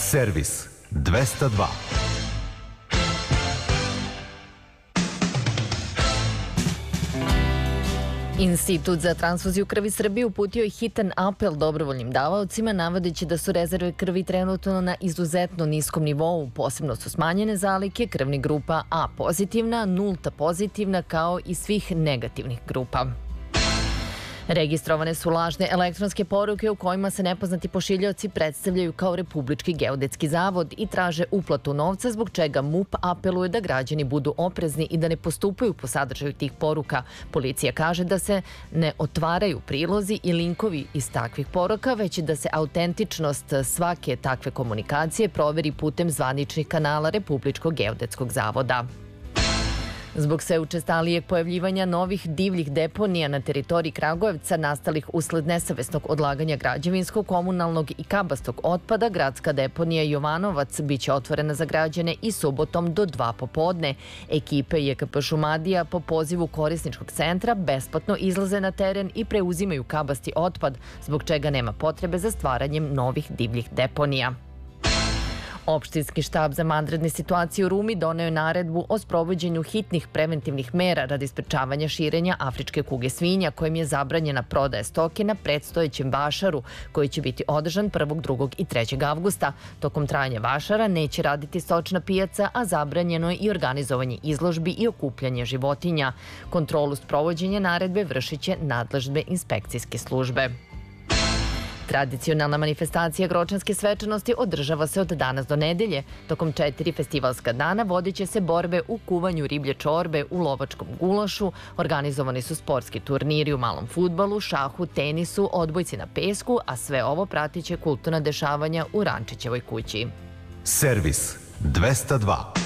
Servis 202. Institut za transfuziju krvi Srbije uputio je hitan apel dobrovoljnim davaocima, navodeći da su rezerve krvi trenutno na izuzetno niskom nivou. Posebno su smanjene zalihe krvnih grupa A pozitivna, nulta pozitivna, kao i svih negativnih grupa. Registrovane su lažne elektronske poruke u kojima se nepoznati pošiljaoci predstavljaju kao Republički geodetski zavod i traže uplatu novca, zbog čega MUP apeluje da građani budu oprezni i da ne postupaju po sadržaju tih poruka. Policija kaže da se ne otvaraju prilozi i linkovi iz takvih poruka, već da se autentičnost svake takve komunikacije proveri putem zvaničnih kanala Republičkog geodetskog zavoda. Zbog sve učestalijeg pojavljivanja novih divljih deponija na teritoriji Kragujevca nastalih usled nesavesnog odlaganja građevinskog, komunalnog i kabastog otpada, gradska deponija Jovanovac biće otvorena za građane i subotom do 2 popodne. Ekipe JKP Šumadija po pozivu korisničkog centra besplatno izlaze na teren i preuzimaju kabasti otpad, zbog čega nema potrebe za stvaranjem novih divljih deponija. Opštinski štab za vanredne situacije u Rumi doneo je naredbu o sprovođenju hitnih preventivnih mera radi sprečavanja širenja afričke kuge svinja, kojim je zabranjena prodaja stoke na predstojećem vašaru, koji će biti održan 1., 2. i 3. avgusta. Tokom trajanja vašara neće raditi stočna pijaca, a zabranjeno je i organizovanje izložbi i okupljanje životinja. Kontrolu sprovođenja naredbe vršit će nadležne inspekcijske službe. Tradicionalna manifestacija Gročanske svečanosti održava se od danas do nedelje. Tokom 4 festivalska dana vodit će se borbe u kuvanju riblje čorbe, u lovačkom gulašu, organizovani su sportski turniri u malom fudbalu, šahu, tenisu, odbojci na pesku, a sve ovo pratit će kulturna dešavanja u Rančićevoj kući. Servis 202.